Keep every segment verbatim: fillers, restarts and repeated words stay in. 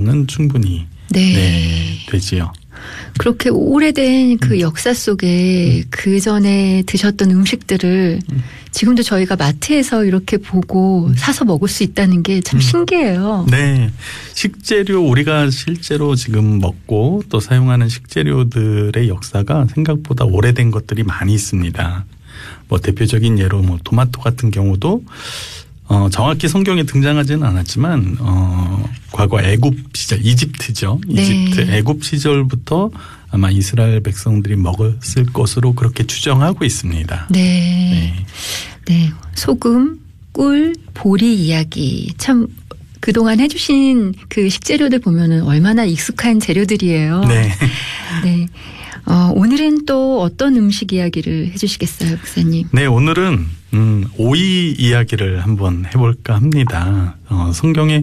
정도는 충분히 네. 네, 되지요. 그렇게 오래된 그 음. 역사 속에 음. 그 전에 드셨던 음식들을 음. 지금도 저희가 마트에서 이렇게 보고 음. 사서 먹을 수 있다는 게 참 음. 신기해요. 네. 식재료 우리가 실제로 지금 먹고 또 사용하는 식재료들의 역사가 생각보다 오래된 것들이 많이 있습니다. 뭐 대표적인 예로 뭐 토마토 같은 경우도 어, 정확히 성경에 등장하지는 않았지만 어, 과거 애굽 시절 이집트죠. 이집트 네. 애굽 시절부터 아마 이스라엘 백성들이 먹었을 것으로 그렇게 추정하고 있습니다. 네. 네. 네. 소금, 꿀, 보리 이야기. 참 그동안 해주신 그 식재료들 보면은 얼마나 익숙한 재료들이에요. 네. 네. 어, 오늘은 또 어떤 음식 이야기를 해주시겠어요, 목사님? 네, 오늘은 음, 오이 이야기를 한번 해볼까 합니다. 어, 성경에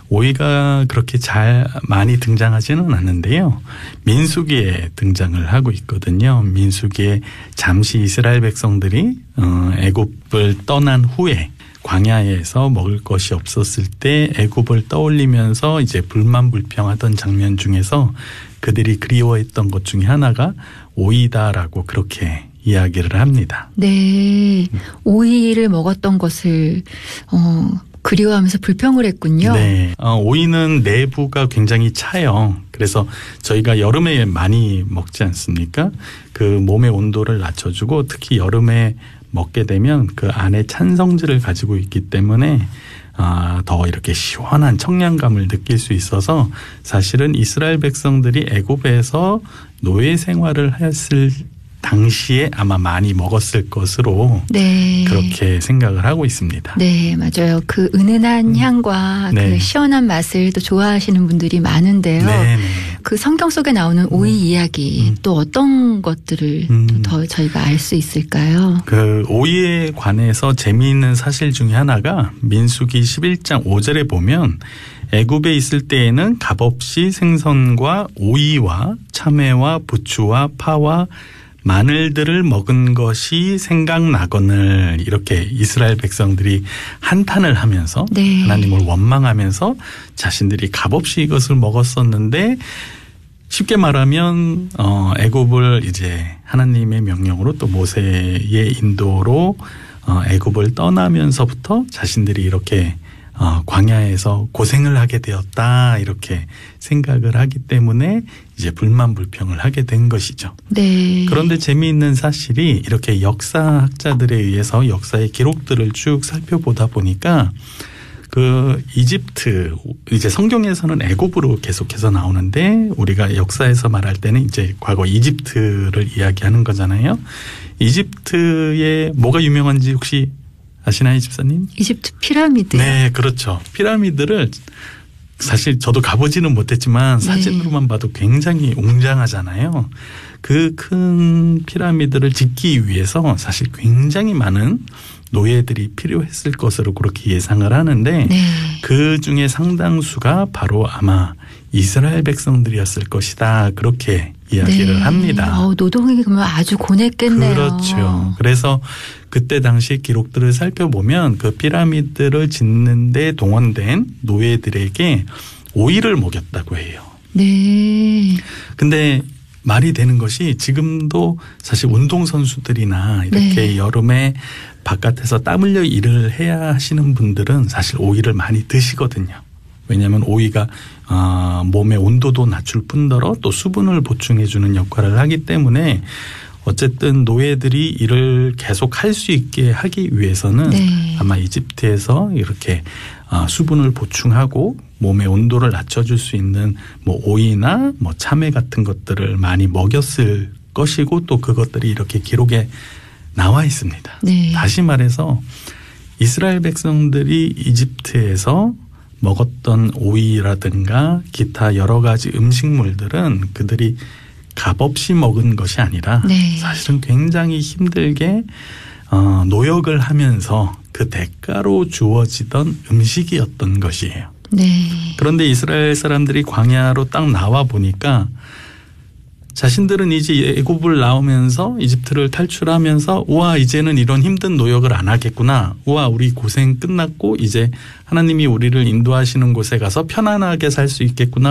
오이가 그렇게 잘 많이 등장하지는 않는데요. 민수기에 등장을 하고 있거든요. 민수기에 잠시 이스라엘 백성들이 어, 애굽을 떠난 후에 광야에서 먹을 것이 없었을 때 애굽을 떠올리면서 이제 불만불평하던 장면 중에서 그들이 그리워했던 것 중에 하나가 오이다라고 그렇게 이야기를 합니다. 네. 오이를 먹었던 것을 어, 그리워하면서 불평을 했군요. 네. 어, 오이는 내부가 굉장히 차요. 그래서 저희가 여름에 많이 먹지 않습니까? 그 몸의 온도를 낮춰주고 특히 여름에 먹게 되면 그 안에 찬 성질을 가지고 있기 때문에 아, 더 이렇게 시원한 청량감을 느낄 수 있어서 사실은 이스라엘 백성들이 애굽에서 노예 생활을 했을 당시에 아마 많이 먹었을 것으로 네. 그렇게 생각을 하고 있습니다. 네, 맞아요. 그 은은한 음. 향과 네. 그 시원한 맛을 또 좋아하시는 분들이 많은데요. 네, 네. 그 성경 속에 나오는 오이 음. 이야기 음. 또 어떤 것들을 음. 또 더 저희가 알 수 있을까요? 그 오이에 관해서 재미있는 사실 중에 하나가 민수기 십일 장 오 절에 보면 애굽에 있을 때에는 값없이 생선과 오이와 참외와 부추와 파와 마늘들을 먹은 것이 생각나거늘 이렇게 이스라엘 백성들이 한탄을 하면서 네. 하나님을 원망하면서 자신들이 값없이 이것을 먹었었는데 쉽게 말하면 어 애굽을 이제 하나님의 명령으로 또 모세의 인도로 어 애굽을 떠나면서부터 자신들이 이렇게 어, 광야에서 고생을 하게 되었다 이렇게 생각을 하기 때문에 이제 불만불평을 하게 된 것이죠. 네. 그런데 재미있는 사실이 이렇게 역사학자들에 의해서 역사의 기록들을 쭉 살펴보다 보니까 그 이집트 이제 성경에서는 애굽으로 계속해서 나오는데 우리가 역사에서 말할 때는 이제 과거 이집트를 이야기하는 거잖아요. 이집트에 뭐가 유명한지 혹시 아시나요, 집사님? 이집트 피라미드. 네, 그렇죠. 피라미드를 사실 저도 가보지는 못했지만 네. 사진으로만 봐도 굉장히 웅장하잖아요. 그 큰 피라미드를 짓기 위해서 사실 굉장히 많은 노예들이 필요했을 것으로 그렇게 예상을 하는데 네. 그 중에 상당수가 바로 아마 이스라엘 백성들이었을 것이다. 그렇게 이야기를 네. 합니다. 어, 노동이 그러면 아주 고냈겠네요. 그렇죠. 그래서 그때 당시 기록들을 살펴보면 그 피라미드를 짓는 데 동원된 노예들에게 오이를 먹였다고 해요. 네. 근데 말이 되는 것이 지금도 사실 운동선수들이나 이렇게 네. 여름에 바깥에서 땀 흘려 일을 해야 하시는 분들은 사실 오이를 많이 드시거든요. 왜냐하면 오이가 어, 몸의 온도도 낮출 뿐더러 또 수분을 보충해 주는 역할을 하기 때문에 어쨌든 노예들이 일을 계속 할 수 있게 하기 위해서는 네. 아마 이집트에서 이렇게 어, 수분을 보충하고 몸의 온도를 낮춰줄 수 있는 뭐 오이나 뭐 참외 같은 것들을 많이 먹였을 것이고 또 그것들이 이렇게 기록에 나와 있습니다. 네. 다시 말해서 이스라엘 백성들이 이집트에서 먹었던 오이라든가 기타 여러 가지 음식물들은 그들이 값없이 먹은 것이 아니라 네. 사실은 굉장히 힘들게 어, 노역을 하면서 그 대가로 주어지던 음식이었던 것이에요. 네. 그런데 이스라엘 사람들이 광야로 딱 나와 보니까 자신들은 이제 애굽을 나오면서 이집트를 탈출하면서 우와 이제는 이런 힘든 노역을 안 하겠구나. 우와 우리 고생 끝났고 이제 하나님이 우리를 인도하시는 곳에 가서 편안하게 살 수 있겠구나.